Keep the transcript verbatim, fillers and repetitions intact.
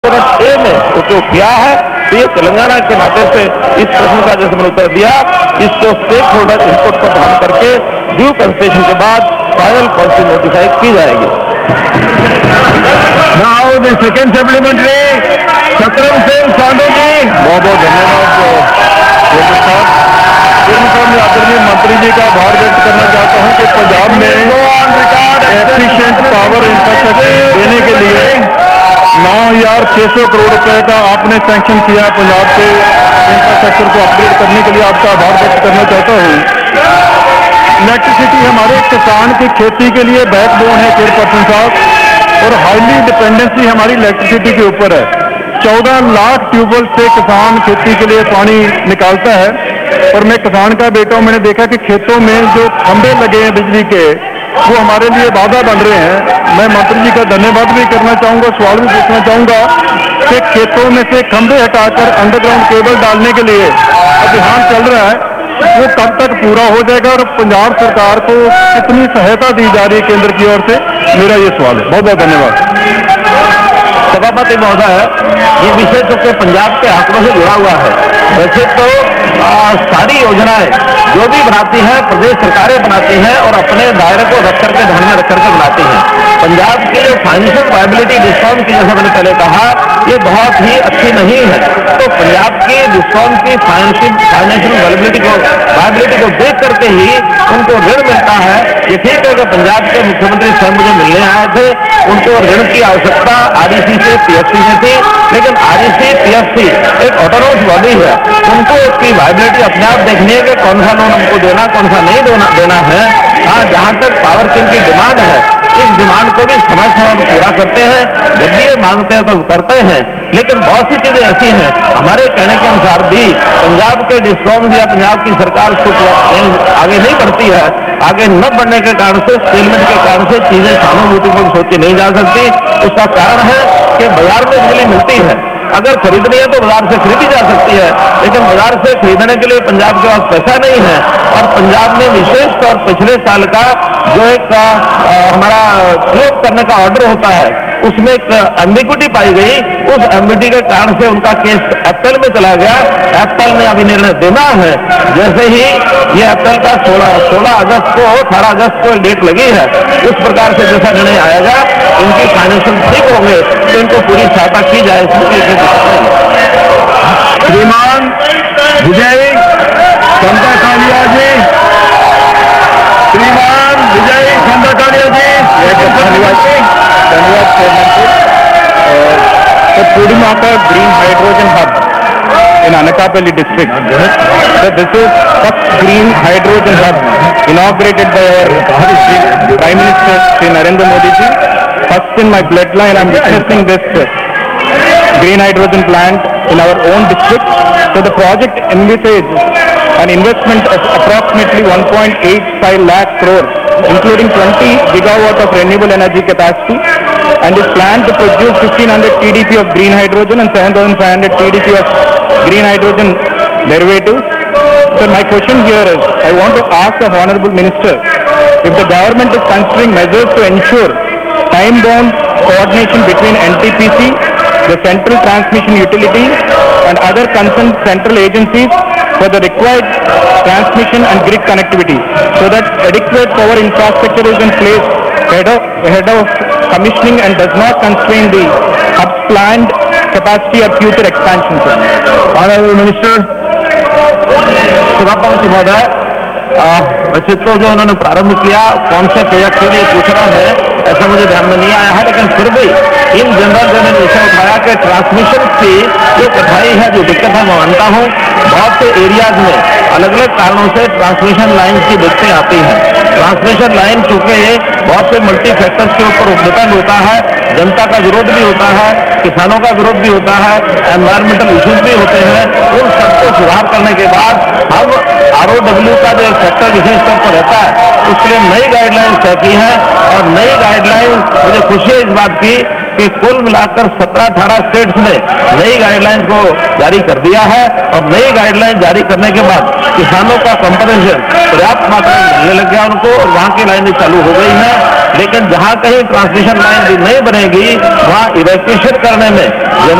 Alternate A में उपयोग किया है। तो ये तेलंगाना के नाते से इस प्रश्न का जैसे मैंने उत्तर दिया, इसको स्टेक होल्डर इनपुट पर ध्यान करके ड्यू कंसल्टेशन के बाद फाइनल पॉलिसी नोटिफाई की जाएगी। Now the second supplementary, सत्रम Singh सांडू जी। बहुत बहुत धन्यवाद साहब। आदरणीय मंत्री जी का आभार व्यक्त करना चाहता हूं कि पंजाब में एफिशिएंट पावर इंफ्रास्ट्रक्चर देने के लिए नौ हजार छह सौ करोड़ रुपए का आपने सैंक्शन किया है। पंजाब के इंफ्रास्ट्रक्चर को अपग्रेड करने के लिए आपका आभार व्यक्त करना चाहता हूं। इलेक्ट्रिसिटी हमारे किसान की खेती के लिए बैकबोन है चेयरपर्सन साहब, और हाईली डिपेंडेंसी हमारी इलेक्ट्रिसिटी के ऊपर है। चौदह लाख ट्यूबवेल से किसान खेती के लिए पानी निकालता है, और मैं किसान का बेटा हूं। मैंने देखा कि खेतों में जो खंभे लगे हैं बिजली के, वो हमारे लिए बाधा बन रहे हैं। मैं मंत्री जी का धन्यवाद भी करना चाहूंगा, सवाल भी पूछना चाहूंगा कि खेतों में से खंभे हटाकर अंडरग्राउंड केबल डालने के लिए अभियान चल रहा है, वो कब तक पूरा हो जाएगा, और पंजाब सरकार को कितनी सहायता दी जा रही है केंद्र की ओर से, मेरा ये सवाल है। बहुत बहुत धन्यवाद। सभापति महोदय, ये विषय चूंकि पंजाब के आंकड़ों से जुड़ा हुआ है। वैसे तो आ, सारी योजनाएं जो भी बनाती हैं प्रदेश सरकारें बनाती हैं और अपने दायरे को रख करके ध्यान में रख करके बनाती हैं। पंजाब की जो फाइनेंशियल वायबिलिटी डिस्काउंट की, जैसा मैंने पहले कहा, ये बहुत ही अच्छी नहीं है। तो पंजाब की डिस्काउंट की फाइनेंशियल फाइनेंशियल वायबिलिटी को वायबिलिटी को देख करके ही उनको ऋण मिलता है। ये ठीक है कि पंजाब के मुख्यमंत्री स्वयं मुझे मिलने आए थे, उनको ऋण की आवश्यकता आरईसी से पीएफसी से थी, लेकिन आरईसी पीएफसी एक ऑटोनोमस बॉडी है, उनको इसकी वायबिलिटी अपने आप देखनी है कि कौन सा लोन हमको देना, कौन सा नहीं देना है। हाँ, जहां तक पावर किंग की डिमांड है, इस डिमांड को भी समय समय पर पूरा करते हैं। जब भी ये मांगते हैं तो करते हैं, लेकिन बहुत सी चीजें ऐसी हैं हमारे कहने के अनुसार भी पंजाब के डिस्कॉम या पंजाब की सरकार उसको आगे नहीं बढ़ती है। आगे न बढ़ने के कारण से, स्टेलमेंट के कारण से चीजें सहानुभूतिपूर्ण सोची नहीं जा सकती। उसका कारण है कि बाजार में बिजली मिलती है, अगर खरीदनी है तो बाजार से खरीदी जा सकती है, लेकिन बाजार से खरीदने के लिए पंजाब के पास पैसा नहीं है। और पंजाब में विशेष तौर पिछले साल का जो एक आ, हमारा प्रयोग करने का ऑर्डर होता है, उसमें एक एम्बिग्विटी पाई गई। उस एम्बिग्विटी के कारण से उनका केस एप्पल में चला गया। एप्पल ने अभी निर्णय देना है। जैसे ही ये एप्पल का सोलह सोलह अगस्त को अठारह अगस्त को डेट लगी है, उस प्रकार से जैसा निर्णय आएगा, इनकी फाइनेंशियल ठीक होंगे तो इनको पूरी सहायता की जाए। श्रीमान विजय संता कालिया जी, श्रीमान विजय संता कालिया जी। धन्यवाद धन्यवाद sir. पूर्णिमाका green hydrogen hub in Anakapalli district. So this is first green hydrogen hub inaugurated by our Prime Minister Shri Narendra Modi ji. First in my bloodline I am witnessing this green hydrogen plant in our own district. So the project envisages an investment of approximately one point eight five lakh crore, including twenty gigawatt of renewable energy capacity, and is planned to produce fifteen hundred T D P of green hydrogen and seven thousand five hundred T D P of green hydrogen derivatives. So my question here is, I want to ask the Honorable Minister if the government is considering measures to ensure time-bound coordination between N T P C, the Central Transmission Utility, and other concerned central agencies for the required transmission and grid connectivity, so that adequate power infrastructure is in place ahead of, ahead of commissioning and does not constrain the hub's planned capacity or future expansion. Honorable Minister. सभापति महोदय, वैसे तो जो उन्होंने प्रारंभ किया कौन से प्रोजेक्ट के लिए पूछना है ऐसा मुझे ध्यान में नहीं आया है, लेकिन फिर भी इन जनरल जो ने विषय उठाया कि ट्रांसमिशन की जो कठिनाई है, जो दिक्कत है, मैं मानता हूँ बहुत से एरियाज में अलग अलग कारणों से ट्रांसमिशन लाइन की दिक्कतें आती हैं। ट्रांसमिशन लाइन चूंकि बहुत से मल्टी फैक्टर्स के ऊपर डिपेंड होता है, जनता का विरोध भी होता है, किसानों का विरोध भी होता है, एनवायरमेंटल इश्यूज भी होते हैं। उन सबको सुधार करने के बाद हम आर ओ डब्ल्यू का जो सेक्टर विशेष तौर पर रहता है उसके लिए नई गाइडलाइंस तय की है, और नई गाइडलाइन मुझे खुशी है इस बात की कि कुल मिलाकर सत्रह अठारह स्टेट्स ने नई गाइडलाइंस को जारी कर दिया है। और नई गाइडलाइन जारी करने के बाद किसानों का कंपनसेशन पर्याप्त मात्रा में मिलने लग गया उनको, और वहां की लाइनें चालू हो गई हैं। लेकिन जहां कहीं ट्रांसमिशन लाइन भी नहीं बनेगी वहां इवैक्यूएशन करने में